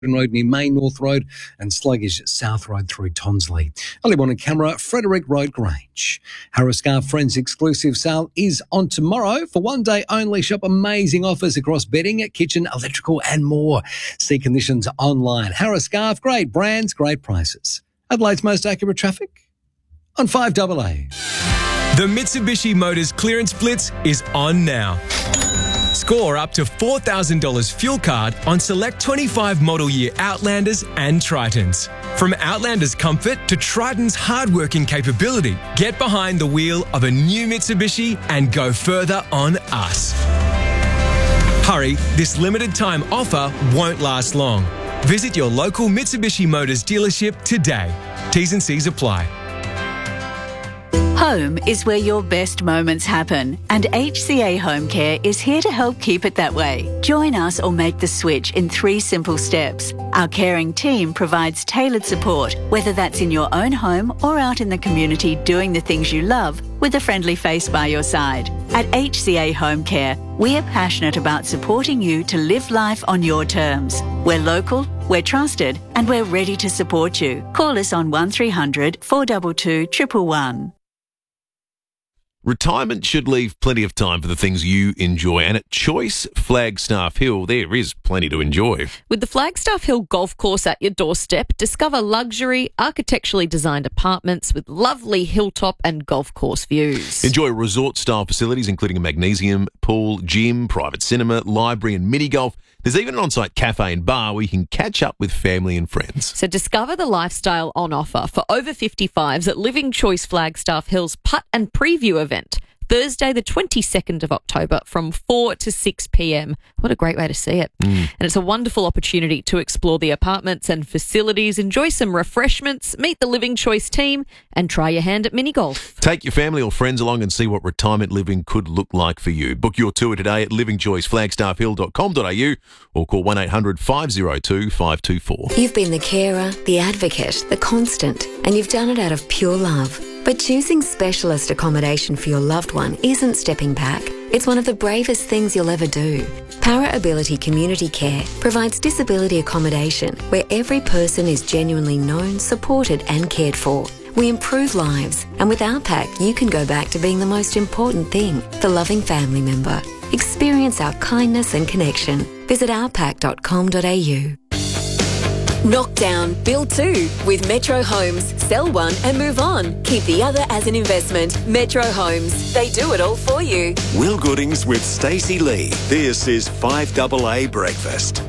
Road near Main North Road and sluggish South Road through Tonsley. Early morning camera, Frederick Road, Grange. Harris Scarf Friends exclusive sale is on tomorrow. For one day only, shop amazing offers across bedding, kitchen, electrical and more. See conditions online. Harris Scarf, great brands, great prices. Adelaide's most accurate traffic on 5AA. The Mitsubishi Motors Clearance Blitz is on now. Score up to $4,000 fuel card on select 25 model year Outlanders and Tritons. From Outlander's comfort to Triton's hardworking capability, get behind the wheel of a new Mitsubishi and go further on us. Hurry, this limited time offer won't last long. Visit your local Mitsubishi Motors dealership today. T's and C's apply. Home is where your best moments happen, and HCA Home Care is here to help keep it that way. Join us or make the switch in 3 simple steps. Our caring team provides tailored support, whether that's in your own home or out in the community doing the things you love with a friendly face by your side. At HCA Home Care, we are passionate about supporting you to live life on your terms. We're local, we're trusted, and we're ready to support you. Call us on 1300 422 111. Retirement should leave plenty of time for the things you enjoy, and at Choice Flagstaff Hill, there is plenty to enjoy. With the Flagstaff Hill Golf Course at your doorstep, discover luxury, architecturally designed apartments with lovely hilltop and golf course views. Enjoy resort-style facilities, including a magnesium, pool, gym, private cinema, library and mini-golf. There's even an on-site cafe and bar where you can catch up with family and friends. So discover the lifestyle on offer for over 55s at Living Choice Flagstaff Hills Putt and Preview event, Thursday the 22nd of October from 4 to 6 p.m. What a great way to see it. And it's a wonderful opportunity to explore the apartments and facilities, enjoy some refreshments, meet the Living Choice team and try your hand at mini golf. Take your family or friends along and see what retirement living could look like for you. Book your tour today at livingchoiceflagstaffhill.com.au or call 1800 502 524. You've been the carer, the advocate, the constant, and you've done it out of pure love. But choosing specialist accommodation for your loved one isn't stepping back. It's one of the bravest things you'll ever do. Para Ability Community Care provides disability accommodation where every person is genuinely known, supported and cared for. We improve lives, and with our pack, you can go back to being the most important thing, the loving family member. Experience our kindness and connection. Visit ourpack.com.au. Knock down, build 2 with Metro Homes. Sell one and move on. Keep the other as an investment. Metro Homes. They do it all for you. Will Goodings with Stacey Lee. This is 5AA Breakfast.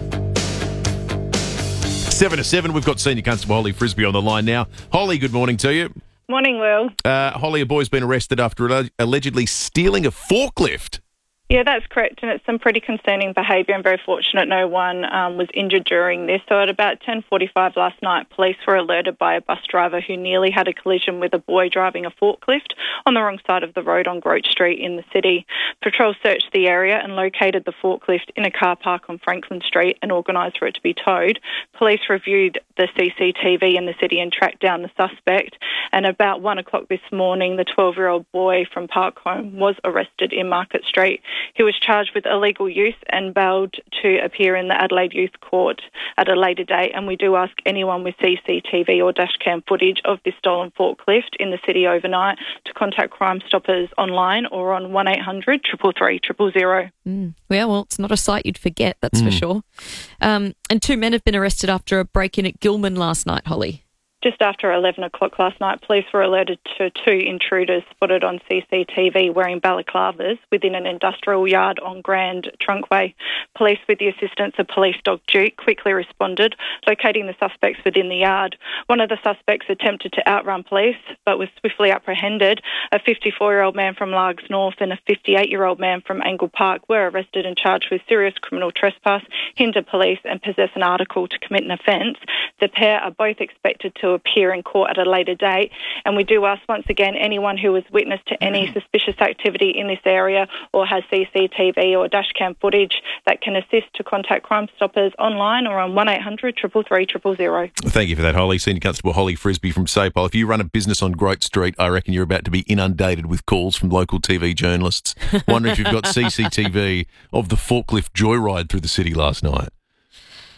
7 to 7, we've got Senior Constable Holly Frisbee on the line now. Holly, good morning to you. Morning, Will. Holly, a boy's been arrested after allegedly stealing a forklift. Yeah, that's correct, and it's some pretty concerning behaviour, and very fortunate no one was injured during this. So at about 10:45 last night, police were alerted by a bus driver who nearly had a collision with a boy driving a forklift on the wrong side of the road on Grote Street in the city. Patrol searched the area and located the forklift in a car park on Franklin Street and organised for it to be towed. Police reviewed the CCTV in the city and tracked down the suspect, and about 1 o'clock this morning, the 12-year-old boy from Parkholme was arrested in Market Street. He was charged with illegal use and bailed to appear in the Adelaide Youth Court at a later date, and we do ask anyone with CCTV or dashcam footage of this stolen forklift in the city overnight to contact Crime Stoppers online or on 1800 333 000. Yeah, well, it's not a sight you'd forget, that's for sure. And 2 men have been arrested after a break-in at Gilman last night, Holly. Just after 11 o'clock last night, police were alerted to 2 intruders spotted on CCTV wearing balaclavas within an industrial yard on Grand Trunkway. Police, with the assistance of police dog Duke, quickly responded, locating the suspects within the yard. One of the suspects attempted to outrun police, but was swiftly apprehended. A 54-year-old man from Largs North and a 58-year-old man from Angle Park were arrested and charged with serious criminal trespass, hinder police and possess an article to commit an offence. The pair are both expected to appear in court at a later date, and we do ask once again anyone who has witnessed to any suspicious activity in this area or has CCTV or dashcam footage that can assist to contact Crime Stoppers online or on 1800 333 000. Thank you for that, Holly. Senior Constable Holly Frisbee from SAPOL. If you run a business on Grote Street, I reckon you're about to be inundated with calls from local TV journalists wondering if you've got CCTV of the forklift joyride through the city last night.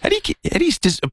How do you